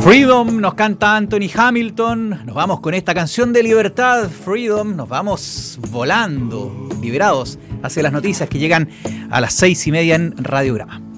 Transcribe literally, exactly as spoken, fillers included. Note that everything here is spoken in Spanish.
Freedom nos canta Anthony Hamilton. Nos vamos con esta canción de libertad, Freedom. Nos vamos volando, liberados hacia las noticias que llegan a las seis y media en Radiograma.